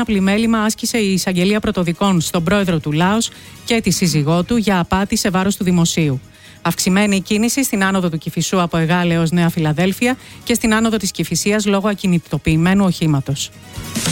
ένα πλημέλημα άσκησε η εισαγγελία πρωτοδικών στον πρόεδρο του Λάος και τη σύζυγό του για απάτη σε βάρος του δημοσίου. Αυξημένη η κίνηση στην άνοδο του Κηφισού από Εγάλεως Νέα Φιλαδέλφια και στην άνοδο της Κηφισίας λόγω ακινητοποιημένου οχήματος.